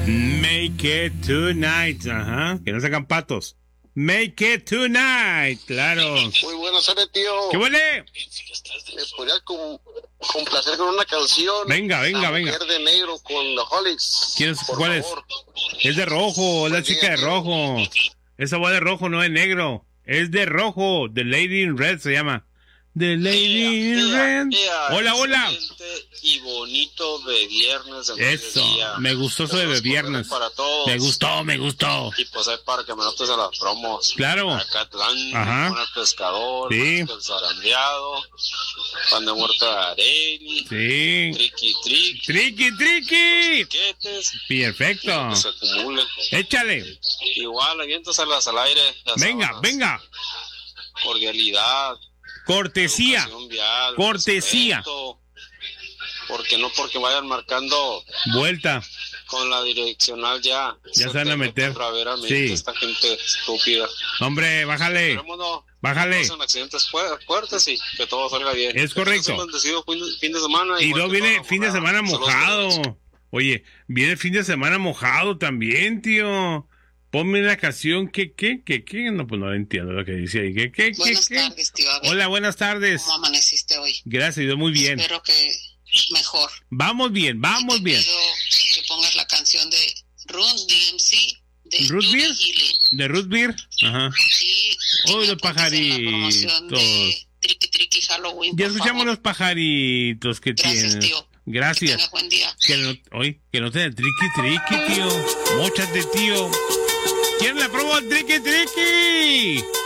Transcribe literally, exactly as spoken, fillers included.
Make it tonight. Ajá, que no sacan patos. Make it tonight, claro. Muy buenas tardes, tío. ¿Qué huele? ¿Me podría com complacer con una canción? Venga, venga, La venga. Mujer de Negro con los Hollies. ¿Quién es? Por ¿Cuál favor. es? Es de rojo, es la Buen chica día, de tío. rojo. Esa voz de rojo no es negro. Es de rojo. The Lady in Red se llama. The Lady in Red. Hola, hola. Y bonito de viernes. De Eso. mediodía. Me gustó eso de Saludos viernes. para todos. Me gustó, me gustó. Y pues ahí para que me notes a las promos. Claro. Acatlán, Ajá. con el pescador, Sí. el zarandeado, pan de muerto de Areli, Sí. triqui triqui, Triqui, triqui. piquetes, Perfecto. que se acumulen. Échale. Igual, aviéntaselas al aire. las Venga, sábanas. venga. Cordialidad. Cortesía. Educación vial, Cortesía. respeto, porque no porque vayan marcando Vuelta. con la direccional ya. Ya se van a meter. Sí. Sí. Esta gente estúpida. Hombre, bájale. Esperemos no, Bájale. no pasen accidentes fu- fuertes y que todo salga bien. Es correcto. Que tengas un bendecido fin de, fin de semana. Y igual luego que viene toda fin de la semana morada. Saludos. mojado. Oye, viene fin de semana mojado también, tío. Ponme una canción que, que, que, que, no, pues no entiendo lo que dice ahí. Que, que, que, Buenas que. tardes, tío. A ver, Hola, buenas tardes. ¿cómo amaneciste hoy? Gracias, yo muy bien. Espero que mejor. Vamos bien, vamos Te bien. pido que pongas la canción de Run D M C de ¿Root Judy Beer? Healy. De Root Beer. Ajá. Y que Uy, me los apuntes en la promoción pajaritos. de Triqui Triqui Halloween, Ya por escuchamos favor. los pajaritos que Gracias, tienen. tío. Que Gracias. tengas buen día. Que no, oye, que no te den triqui triqui, tío. Móchate, tío. ¿Quién la promo triqui triqui?